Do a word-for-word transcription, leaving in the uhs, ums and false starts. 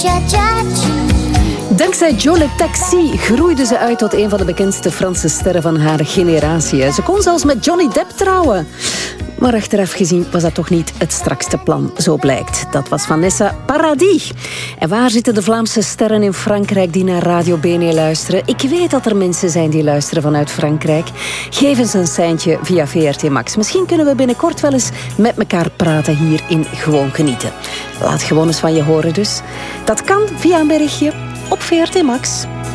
Dankzij Joe Le Taxi groeide ze uit tot een van de bekendste Franse sterren van haar generatie. Ze kon zelfs met Johnny Depp trouwen. Maar achteraf gezien was dat toch niet het strakste plan, zo blijkt. Dat was Vanessa Paradis. En waar zitten de Vlaamse sterren in Frankrijk die naar Radio B N E luisteren? Ik weet dat er mensen zijn die luisteren vanuit Frankrijk. Geef eens een seintje via V R T Max. Misschien kunnen we binnenkort wel eens met elkaar praten hier in Gewoon Genieten. Laat gewoon eens van je horen dus. Dat kan via een berichtje op V R T Max.